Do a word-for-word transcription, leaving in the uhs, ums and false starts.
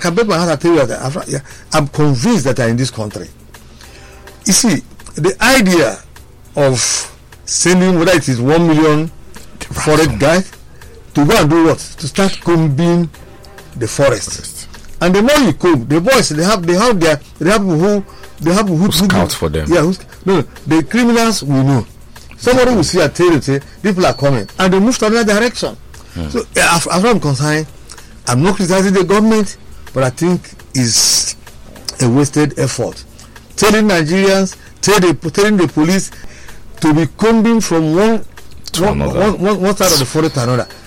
can bet my heart, I tell you that I've, yeah, I'm convinced that are in this country. You see, the idea of sending, whether it is one million forest guys to go and do what? To start combing the forest. forest. And the more you comb, the boys they have they have their they have who they have who, who scout who, for them. Yeah, who's, no, the criminals we know. Somebody will see a tail and say people are coming, and they move to another direction. Hmm. So, as, as far as I'm concerned, I'm not criticizing the government, but I think it's a wasted effort. Telling Nigerians, tell the, telling the police to be combing from one, one, one, one, one side of the forest to another.